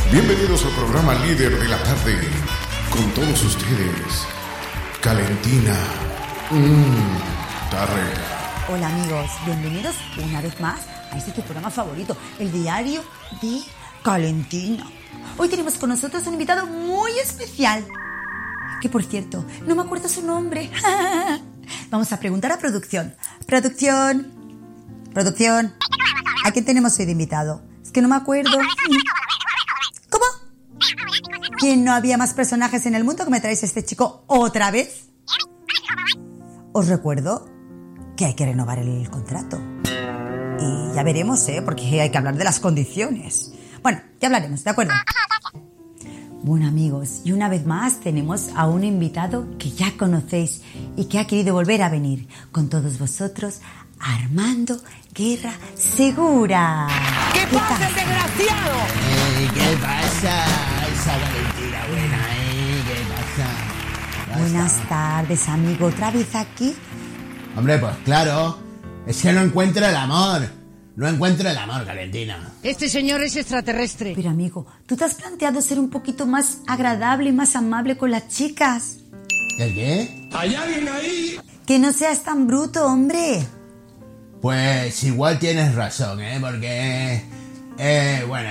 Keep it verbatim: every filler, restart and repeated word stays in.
Bienvenidos al programa líder de la tarde. Con todos ustedes, Calentina mmm, Tarrega. Hola amigos, bienvenidos una vez más a este tu programa favorito, el diario de Calentina. Hoy tenemos con nosotros un invitado muy especial, que por cierto, no me acuerdo su nombre. Vamos a preguntar a producción. Producción, producción, ¿a quién tenemos hoy de invitado? Es que no me acuerdo. ¿Cómo? ¿Que no había más personajes en el mundo que me traéis a este chico otra vez? Os recuerdo que hay que renovar el contrato. Y ya veremos, ¿eh? Porque hay que hablar de las condiciones. Bueno, ya hablaremos, ¿de acuerdo? Bueno, amigos, y una vez más tenemos a un invitado que ya conocéis y que ha querido volver a venir con todos vosotros, Armando Guerra Segura. ¿Qué, ¿Qué pasa, pasa, el desgraciado? Eh, ¿Qué pasa? Esa Valentina buena, ¿eh? ¿Qué pasa? ¿Qué Buenas pasa? tardes, amigo. ¿Otra vez aquí? Hombre, pues claro. Es que no encuentro el amor. No encuentro el amor, Valentina. Este señor es extraterrestre. Pero, amigo, ¿tú te has planteado ser un poquito más agradable y más amable con las chicas? ¿El qué? ¿Hay alguien ahí? Que no seas tan bruto, hombre. Pues igual tienes razón, ¿eh? Porque... Eh, bueno...